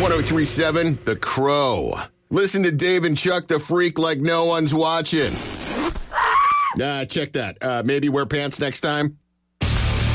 1037 The Crow. Listen to Dave and Chuck the Freak like no one's watching. Check that. Maybe wear pants next time.